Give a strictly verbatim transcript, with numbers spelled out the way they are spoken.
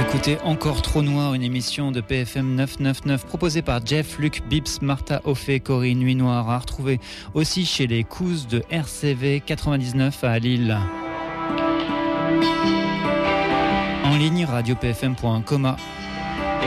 Écoutez Encore Trop Noir, une émission de P F M neuf cent quatre-vingt-dix-neuf proposée par Jeff, Luc, Bips, Martha Ophé, Corinne, Nuit Noire, à retrouver aussi chez les Cousses de R C V quatre-vingt-dix-neuf à Lille. En ligne, radio p f m point com.